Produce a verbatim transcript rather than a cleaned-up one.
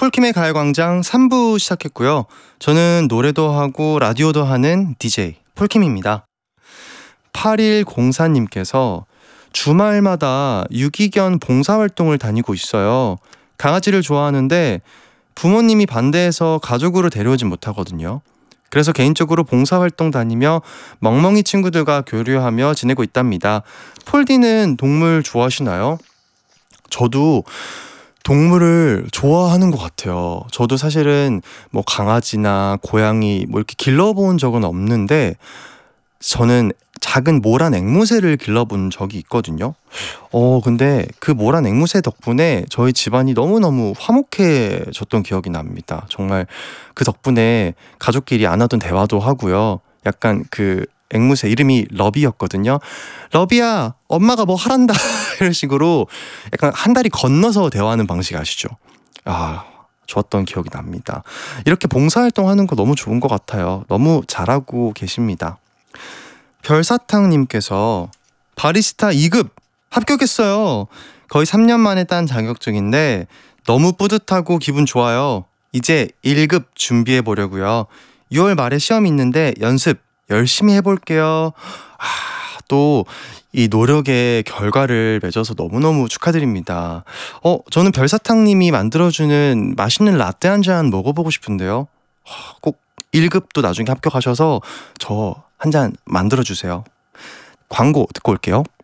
폴킴의 가요광장 삼 부 시작했고요. 저는 노래도 하고 라디오도 하는 디제이 폴킴입니다. 팔일공사님께서 주말마다 유기견 봉사활동을 다니고 있어요. 강아지를 좋아하는데 부모님이 반대해서 가족으로 데려오진 못하거든요. 그래서 개인적으로 봉사활동 다니며 멍멍이 친구들과 교류하며 지내고 있답니다. 폴디는 동물 좋아하시나요? 저도 동물을 좋아하는 것 같아요. 저도 사실은 뭐 강아지나 고양이 뭐 이렇게 길러본 적은 없는데 저는 작은 모란 앵무새를 길러본 적이 있거든요. 어 근데 그 모란 앵무새 덕분에 저희 집안이 너무너무 화목해졌던 기억이 납니다. 정말 그 덕분에 가족끼리 안 하던 대화도 하고요. 약간 그 앵무새 이름이 러비였거든요. 러비야, 엄마가 뭐 하란다 이런 식으로 약간 한 다리 건너서 대화하는 방식 아시죠? 아, 좋았던 기억이 납니다. 이렇게 봉사활동 하는 거 너무 좋은 것 같아요. 너무 잘하고 계십니다. 별사탕님께서 바리스타 이 급 합격했어요. 거의 삼 년 만에 딴 자격증인데 너무 뿌듯하고 기분 좋아요. 이제 일 급 준비해 보려고요. 유월 말에 시험이 있는데 연습 열심히 해볼게요. 아, 또 이 노력의 결과를 맺어서 너무너무 축하드립니다. 어, 저는 별사탕님이 만들어주는 맛있는 라떼 한 잔 먹어보고 싶은데요. 꼭 일 급도 나중에 합격하셔서 저 한 잔 만들어주세요. 광고 듣고 올게요.